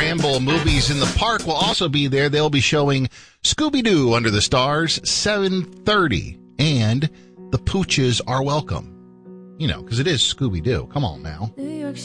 Scramble Movies in the Park will also be there. They'll be showing Scooby-Doo Under the Stars, 7:30. And the Pooches Are Welcome. You know, because it is Scooby-Doo. Come on now.